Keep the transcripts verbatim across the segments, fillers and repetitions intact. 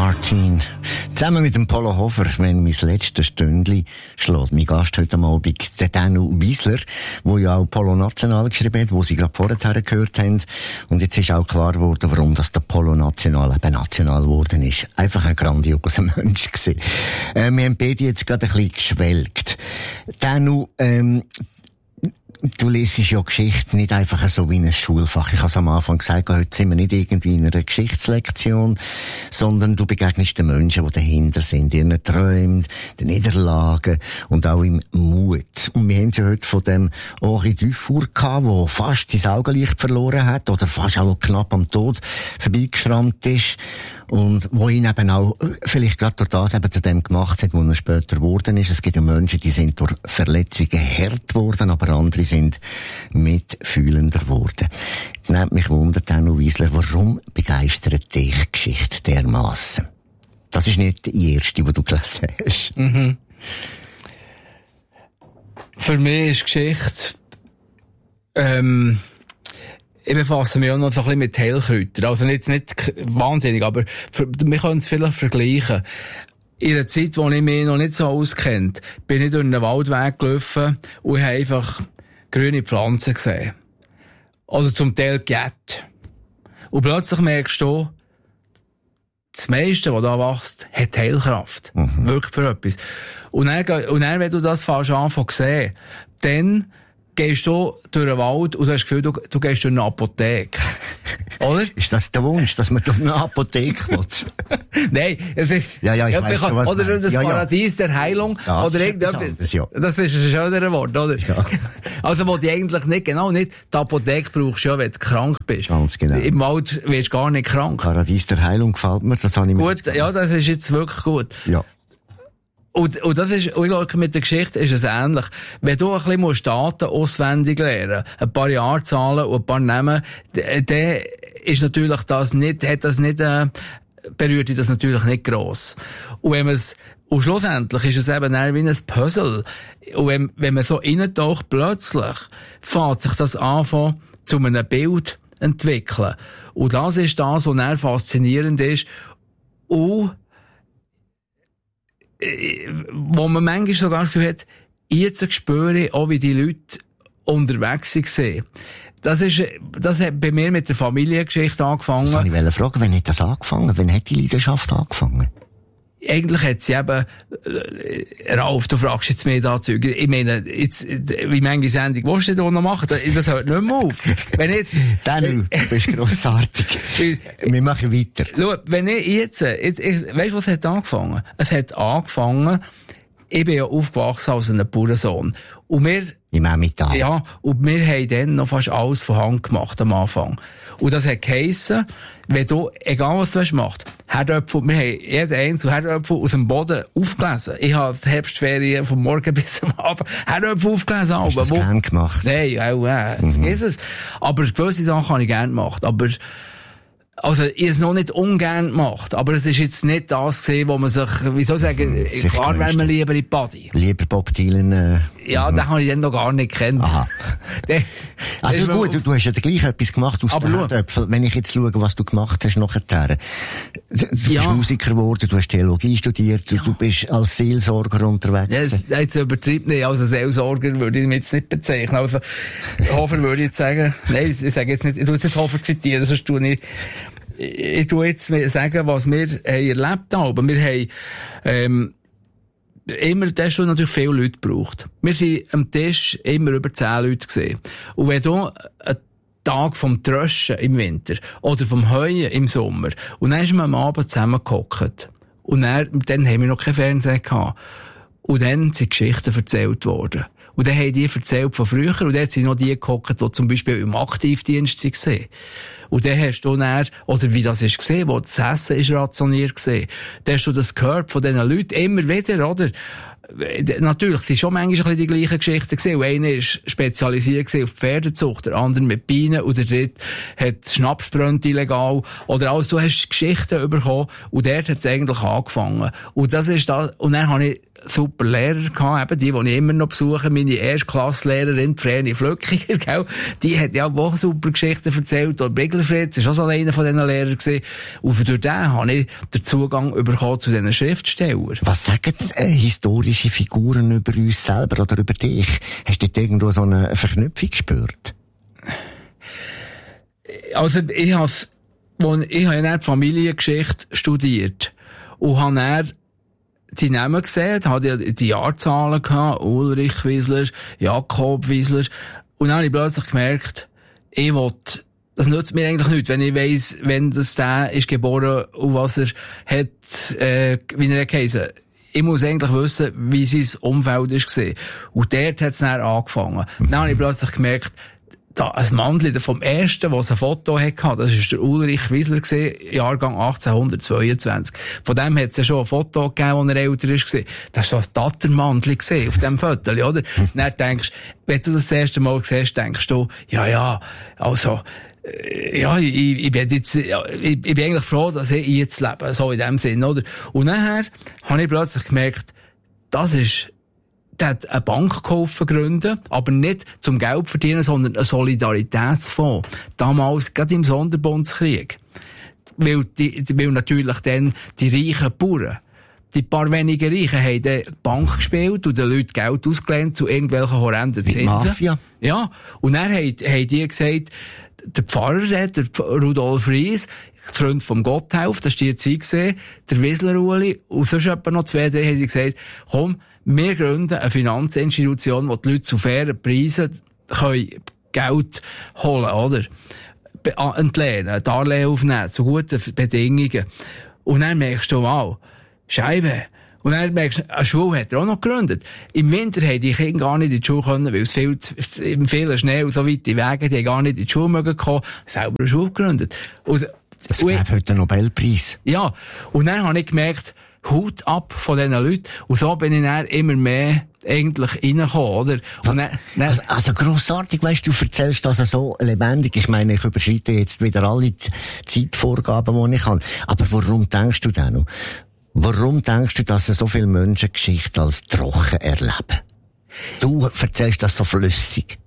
Martin. Zusammen mit dem Polo Hofer, wenn mein letztes Stündli schlägt. Mein Gast heute Abend, der Danu Wiesler, der ja auch Polo National geschrieben hat, wo Sie gerade vorher gehört haben. Und jetzt ist auch klar geworden, warum das der Polo National eben national geworden ist. Einfach ein grandioser Mensch gewesen. Äh, wir haben beide jetzt gerade ein bisschen geschwelgt. Danu, ähm, du lesest ja Geschichte nicht einfach so wie ein Schulfach. Ich habe es am Anfang gesagt, heute sind wir nicht irgendwie in einer Geschichtslektion, sondern du begegnest den Menschen, die dahinter sind, ihren Träumen, den Niederlagen und auch im Mut. Und wir haben ja heute von dem Henri Dufour gehabt, der fast sein Augenlicht verloren hat oder fast auch knapp am Tod vorbeigeschrammt ist. Und wo ihn eben auch vielleicht gerade durch das eben zu dem gemacht hat, wo er später geworden ist. Es gibt ja Menschen, die sind durch Verletzungen hart geworden, aber andere sind mitfühlender geworden. Nehmt mich Wunder, Danu Wiesler, warum begeistert dich Geschichte dermassen? Das ist nicht die erste, die du gelesen hast. Mhm. Für mich ist Geschichte, ähm, ich befasse mich auch noch so ein bisschen mit Heilkräutern. Also jetzt nicht wahnsinnig, aber für, wir können es vielleicht vergleichen. In einer Zeit, wo ich mich noch nicht so auskennt, bin ich durch einen Waldweg gelaufen und habe einfach grüne Pflanzen gesehen. Also zum Teil Gett. Und plötzlich merkst du, das meiste, was da wächst, hat Heilkraft. Mhm. Wirklich für etwas. Und dann, und dann, wenn du das fast anfängst zu sehen, dann gehst du durch den Wald und du hast das Gefühl, du, du gehst durch eine Apotheke. Oder? Ist das der Wunsch, dass man durch eine Apotheke will? Nein, es ist, ja, ja, ich ja, weiß schon, was oder durch das ja, Paradies ja. der Heilung. Das oder ist anderes, ja. Das ist ein schöneres Wort, oder? Ja. Also, wo du eigentlich nicht, genau nicht, die Apotheke brauchst du ja, wenn du krank bist. Ganz genau. Im Wald wirst du gar nicht krank. Paradies der Heilung gefällt mir, das habe ich mir gut, ja, das ist jetzt wirklich gut. Ja. Und, und das ist, und ich glaube, mit der Geschichte ist es ähnlich. Wenn du ein bisschen Daten auswendig lernen musst, ein paar Jahrzahlen und ein paar Namen, dann ist natürlich das nicht, hat das nicht, äh, berührt dich das natürlich nicht gross. Und wenn man es, und schlussendlich ist es eben eher wie ein Puzzle. Und wenn, wenn man so reintaucht, plötzlich fängt sich das an, zu einem Bild entwickeln. Und das ist das, was eher faszinierend ist. Und wo man manchmal sogar das Gefühl hat, jetzt spüre ich auch, wie die Leute unterwegs sind. Das ist, das hat bei mir mit der Familiengeschichte angefangen. Das wollte ich fragen, wann hat das angefangen? Wann hat die Leidenschaft angefangen? Eigentlich hat sie eben, äh, Ralf, du fragst jetzt mehr dazu. Ich meine, jetzt, wie manche Sendung willst du da noch machen? Das hört nicht mehr auf. Wenn jetzt, Danu, du bist grossartig. Wir machen weiter. Schau, wenn ich jetzt, jetzt ich, weißt du, was hat angefangen? Es hat angefangen, ich bin ja aufgewachsen als ein Bauernsohn. Und wir, im Emmental. Ja, und wir haben dann noch fast alles von Hand gemacht am Anfang. Und das hat geheissen, wenn du, egal was du hast gemacht, Herdöpfel, wir haben jeden einzelnen Herdöpfel aus dem Boden aufgelesen. Ich habe die Herbstferien vom Morgen bis am Abend Herdöpfel aufgelesen. Hast du das gern gemacht? Nein, auch, äh, mhm. vergiss es. Aber gewisse Sachen habe ich gern gemacht. Aber, also, ich habe es noch nicht ungern gemacht, aber es ist jetzt nicht das gesehen, wo man sich, wie soll ich sagen, sich klar wäre man lieber in die Body. Lieber Bob Dylan, äh, Ja, mhm. den habe ich dann noch gar nicht gekannt. Aha. der, also gut, du, du hast ja gleich etwas gemacht aus aber den Herdöpfeln. Wenn ich jetzt schaue, was du gemacht hast nachher. Du ja. bist Musiker geworden, du hast Theologie studiert, du, ja. du bist als Seelsorger unterwegs. Ja, das, jetzt übertreibt nicht. Also Seelsorger würde ich mich jetzt nicht bezeichnen. Also, Hofer würde ich jetzt sagen, nein, ich sage jetzt nicht, ich tue jetzt nicht Hofer zitieren, sonst tue ich, ich tue jetzt sagen, was wir haben erlebt haben. Wir haben, ähm, immer, da hast du natürlich viele Leute gebraucht. Wir sind am Tisch immer über zehn Leute gesehen. Und wenn du einen Tag vom Tröschen im Winter oder vom Heuen im Sommer und dann sind wir am Abend zusammengehockt und dann, dann haben wir noch kein Fernsehen gehabt. Und dann sind Geschichten erzählt worden. Und dann haben die erzählt von früher und dann sind noch die gehockt, die zum Beispiel im Aktivdienst waren. Und dann hast du dann, oder wie das ist gesehen, wo das Essen ist rationiert gesehen, dann hast du das gehört von diesen Leuten immer wieder, oder? natürlich, es sind schon manchmal ein bisschen die gleichen Geschichten gewesen. Und einer ist spezialisiert gewesen auf die Pferdezucht, der andere mit Bienen, und der dritte hat Schnapsbrennt illegal. Oder also, du hast Geschichten bekommen, und dort hat es eigentlich angefangen. Und das ist das, und dann habe ich super Lehrer gehabt, eben die, die ich immer noch besuche, meine Erstklasslehrerin, Vreni Flückiger, gell? Die hat ja auch super Geschichten erzählt, und Bigler Fritz ist auch so einer von diesen Lehrern gewesen. Und durch den habe ich den Zugang bekommen zu diesen Schriftstellern. Was sagen äh, historische Figuren über uns selber oder über dich? Hast du dort irgendwo so eine Verknüpfung gespürt? Also, ich habe, ich habe ja die Familiengeschichte studiert und habe dann die Namen gesehen, hatte ja die Jahrzahlen gehabt, Ulrich Wiesler, Jakob Wiesler. Und dann habe ich plötzlich gemerkt, ich will, das nützt mir eigentlich nichts, wenn ich weiss, wenn das der ist geboren und was er hat, äh, wie er geheißen. Ich muss eigentlich wissen, wie sein Umfeld war. Und dort hat es dann angefangen. Mhm. Dann habe ich plötzlich gemerkt, da, ein Mandli vom ersten, was ein Foto hatte, das war der Ulrich Wiesler, Jahrgang achtzehnhundertzweiundzwanzig. Von dem hat es ja schon ein Foto gegeben, als er älter war. Das war so ein Tattermandli auf dem Foto, oder? Dann denkst du, wenn du das, das erste Mal siehst, denkst du, ja, ja, also, ja, ich, ich, bin jetzt, ich, ich bin eigentlich froh, dass ich jetzt lebe, so in dem Sinn, oder? Und nachher habe ich plötzlich gemerkt, das ist, der hat eine Bank geholfen gründen, aber nicht zum Geld verdienen, sondern einen Solidaritätsfonds. Damals, gerade im Sonderbundskrieg. Weil, die, weil natürlich dann die reichen Bauern, die paar wenigen Reichen, haben die Bank gespielt und den Leuten Geld ausgelehnt zu irgendwelchen horrenden Zinsen. Mafia. Ja. Und dann haben, haben die gesagt, der Pfarrer, der Rudolf Ries, Freund vom Gotthelf, das war die Zeit gesehen, der Wiesler Uli, und sonst etwa noch zwei, drei haben sie gesagt, komm, wir gründen eine Finanzinstitution, wo die Leute zu fairen Preisen können Geld holen, oder? Be- entlehnen, Darlehen aufnehmen, zu guten Bedingungen. Und dann merkst du, wow, Scheibe. Und dann merkst du, eine Schule hat er auch noch gegründet. Im Winter haben die Kinder gar nicht in die Schule können, weil es viel, im vielen Schnee und so weite Wege, die haben gar nicht in die Schule mögen kommen, selber eine Schule gegründet. Und, das gäbe heute einen Nobelpreis. Ja. Und dann habe ich gemerkt, Hut ab von diesen Leuten. Und so bin ich dann immer mehr eigentlich reingekommen, oder? Und dann, dann also, also grossartig, weisst du, du erzählst das so lebendig. Ich meine, ich überschreite jetzt wieder alle Zeitvorgaben, die ich habe. Aber warum denkst du denn noch? Warum denkst du, dass so viele Menschen Geschichte als trocken erleben? Du erzählst das so flüssig.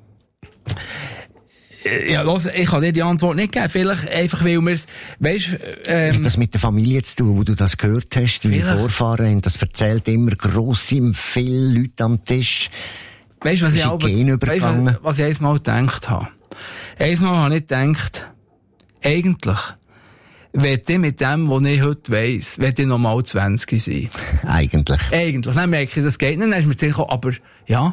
Ja, los, ich kann dir die Antwort nicht geben. Vielleicht einfach, weil wir es, weisst, ähm, Hat das mit der Familie zu tun, wo du das gehört hast? Deine Vorfahren haben das erzählt, immer grosse, viele Leute am Tisch. Weisst, was ich auch, weißt, was ich einmal gedacht habe? Einmal habe ich gedacht, eigentlich, will ich mit dem, was ich heute weiss, will ich nochmal zwanzig sein. Eigentlich. Eigentlich. Dann merke ich, das geht nicht. Dann ist mir sicher, aber, ja,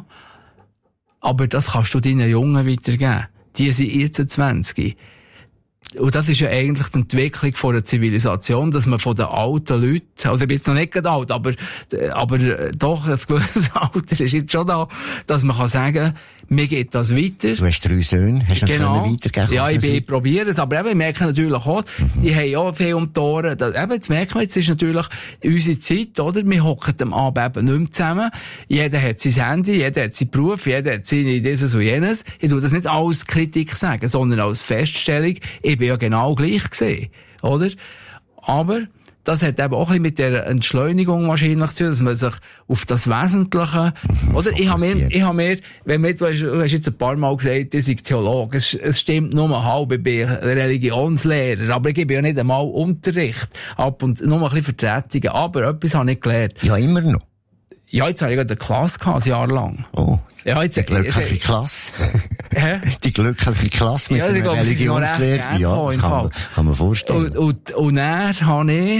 aber das kannst du deinen Jungen weitergeben. Die sind jetzt zwanzig. Und das ist ja eigentlich die Entwicklung von einer Zivilisation, dass man von den alten Leuten, also ich bin jetzt noch nicht gerade alt, aber, aber doch, ein gewisses Alter ist jetzt schon da, dass man kann sagen, mir geht das weiter. Du hast drei Söhne, hast du das genau. weitergeben? Ja, ich, ich probiere es, aber eben, ich merke natürlich auch, mhm. die haben ja viel um die Ohren. Das, eben, jetzt merken wir, jetzt ist natürlich unsere Zeit, oder? Wir hocken am Abend eben nicht mehr zusammen. Jeder hat sein Handy, jeder hat seinen Beruf, jeder hat seine dieses und jenes. Ich tue das nicht als Kritik sagen, sondern als Feststellung. Ich bin ja genau gleich gesehen, oder? Aber das hat eben auch ein bisschen mit der Entschleunigung wahrscheinlich zu tun, dass man sich auf das Wesentliche, oder? Ich habe mir, ich habe mir, wenn mir, du hast, du hast jetzt ein paar Mal gesagt, ich sei Theologe. Es, es stimmt nur halb, ich bin Religionslehrer, aber ich gebe ja nicht einmal Unterricht ab und nur ein bisschen Vertretungen. Aber etwas habe ich gelernt. Ja, immer noch. Ja, jetzt habe ich gerade eine Klasse gehabt, ein Jahr lang. Oh. Ja, jetzt, die glückliche äh, Klasse. Hä? Die glückliche Klasse mit ja, dem Religionslehrer. Ja, das kann man, kann man vorstellen. Und, und, und dann habe ich,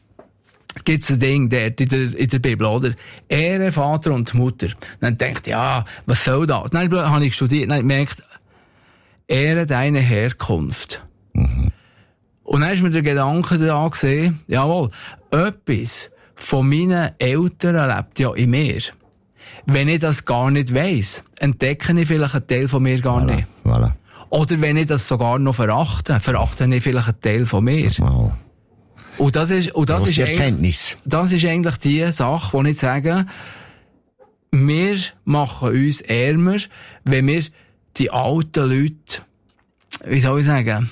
gibt's ein Ding dort in der, in der Bibel, oder? Ehre Vater und Mutter. Dann denkt, ja, was soll das? Dann habe ich studiert, dann habe ich gemerkt, ehre deine Herkunft. Mhm. Und dann ist mir der Gedanke da gesehen, jawohl, etwas von meinen Eltern lebt ja in mir. Wenn ich das gar nicht weiss, entdecke ich vielleicht einen Teil von mir gar voilà, nicht. Voilà. Oder wenn ich das sogar noch verachte, verachte ich vielleicht einen Teil von mir. Wow. Und das ist, und das ist, Erkenntnis. das ist eigentlich die Sache, wo ich sage, wir machen uns ärmer, wenn wir die alten Leute, wie soll ich sagen,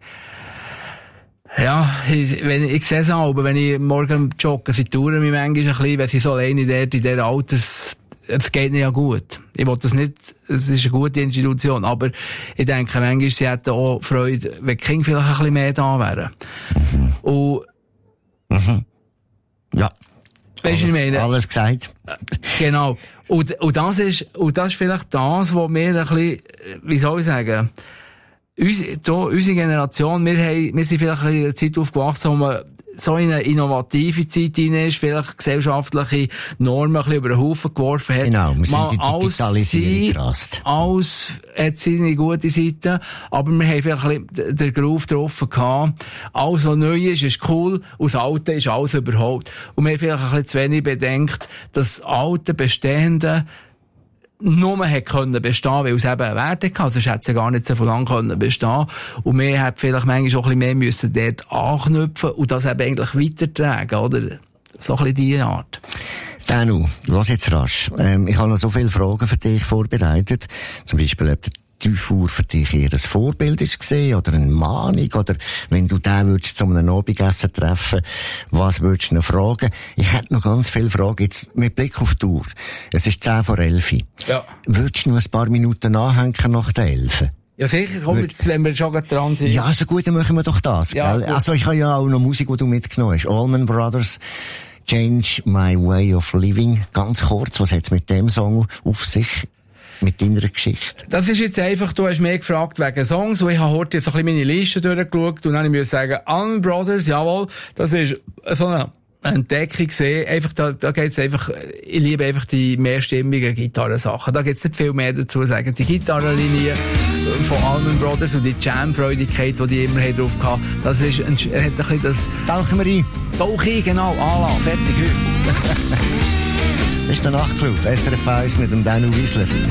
ja, ich, wenn, ich sehe es auch, aber wenn ich morgen jogge, sie touren mich manchmal ein bisschen, wenn sie so alleine dort in dieser Alters, es geht nicht ja gut. Ich will das nicht, es ist eine gute Institution, aber ich denke manchmal, sie hätten auch Freude, wenn die Kinder vielleicht ein bisschen mehr da wären. Mhm. Und, mhm. Ja. Weißt du, ich meine? Alles gesagt. Genau. Und, und das ist, und das ist vielleicht das, was wir ein bisschen, wie soll ich sagen, Uns, da, unsere Generation, wir, haben, wir sind vielleicht in einer Zeit aufgewachsen, wo man so in eine innovative Zeit hinein ist, vielleicht gesellschaftliche Normen ein bisschen über den Haufen geworfen hat. Genau, wir sind mal die Digitalisierung gerast. Alles hat seine gute Seite, aber wir haben vielleicht ein bisschen den Groove drauf gehabt. Alles, was neu ist, ist cool, und das Alte ist alles überholt. Und wir haben vielleicht ein bisschen zu wenig bedenkt, dass das alte, bestehende nur hat können bestehen, weil es eben einen Wert hatte, sonst hätte es gar nicht so lange können bestehen. Und wir hätten vielleicht manchmal auch ein bisschen mehr müssen dort anknüpfen und das eben eigentlich weitertragen, oder? So ein bisschen diese Art. Danu, lass jetzt rasch. Ähm, ich habe noch so viele Fragen für dich vorbereitet. Zum Beispiel, ob der Dufour für dich eher ein Vorbild ist gesehen, oder eine Mahnung, oder wenn du den würdest zu einem Abendessen treffen, was würdest du noch fragen? Ich hätte noch ganz viele Fragen, jetzt mit Blick auf die Uhr. Es ist zehn vor elf. Ja. Würdest du noch ein paar Minuten nachhängen nach der elf? Ja, sicher, komm jetzt, wenn wir schon dran sind. Ja, so gut, dann machen wir doch das, ja, gell? Also, ich habe ja auch noch Musik, die du mitgenommen hast. Allman Brothers, Change My Way of Living. Ganz kurz, was hat es mit dem Song auf sich? Mit deiner Geschichte? Das ist jetzt einfach, du hast mich gefragt wegen Songs, und ich habe heute jetzt ein bisschen meine Liste durchgeschaut, und dann musste ich sagen, Allman Brothers, jawohl, das ist so eine Entdeckung gesehen. Einfach, da, da geht's einfach, ich liebe einfach die mehrstimmigen Gitarrensachen. Da gibt's nicht viel mehr dazu zu sagen. Die Gitarrenlinie von Allman Brothers und die Jam-Freudigkeit, die die immer drauf hatten, das ist, ein, hat ein bisschen das... Tauchen wir ein. Tauch ein, genau, Allah, fertig, heute. Das ist der Nachtclub, S R F eins mit dem Danu Wiesler.